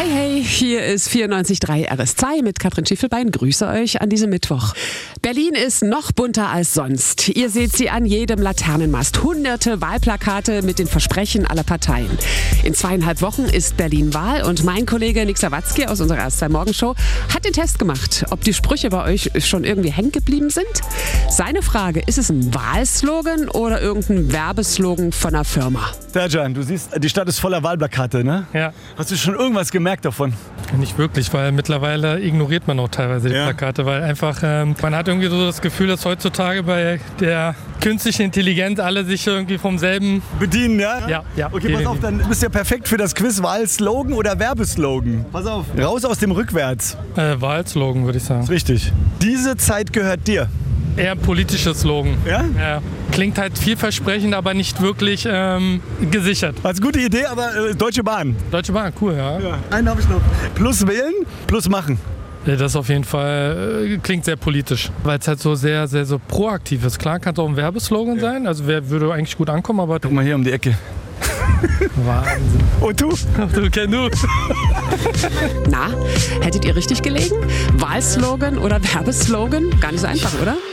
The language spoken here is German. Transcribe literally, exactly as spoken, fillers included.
Hey, hey, hier ist vierundneunzig Komma drei R S zwei mit Katrin Schiefelbein. Grüße euch an diesem Mittwoch. Berlin ist noch bunter als sonst. Ihr seht sie an jedem Laternenmast. Hunderte Wahlplakate mit den Versprechen aller Parteien. In zweieinhalb Wochen ist Berlin Wahl und mein Kollege Nick Sawatzki aus unserer R S zwei Morgenshow hat den Test gemacht, ob die Sprüche bei euch schon irgendwie hängen geblieben sind. Seine Frage, ist es ein Wahlslogan oder irgendein Werbeslogan von einer Firma? Serjan, du siehst, die Stadt ist voller Wahlplakate, ne? Ja. Hast du schon irgendwas gemerkt davon? Nicht wirklich, weil mittlerweile ignoriert man auch teilweise die Ja. Plakate, weil einfach, ähm, man hat irgendwie so das Gefühl, dass heutzutage bei der künstlichen Intelligenz alle sich irgendwie vom selben... Bedienen, ja? Ja, ja. Okay, pass auf, dann bist du ja perfekt für das Quiz. Wahlslogan oder Werbeslogan? Pass auf. Raus aus dem Rückwärts. Äh, Wahlslogan, würde ich sagen. Richtig. Diese Zeit gehört dir. Eher politisches Slogan. Ja? Ja. Klingt halt vielversprechend, aber nicht wirklich ähm, gesichert. Als gute Idee, aber äh, Deutsche Bahn. Deutsche Bahn, cool, ja. Ja. Einen habe ich noch. Plus wählen, plus machen. Ja, das auf jeden Fall äh, klingt sehr politisch, weil es halt so sehr, sehr so proaktiv ist. Klar kann es auch ein Werbeslogan Ja. sein, also wer würde eigentlich gut ankommen, aber... Guck mal hier um die Ecke. Wahnsinn. Und du? Du kennst du. Na, hättet ihr richtig gelegen? Wahlslogan oder Werbeslogan? Gar nicht so einfach, oder?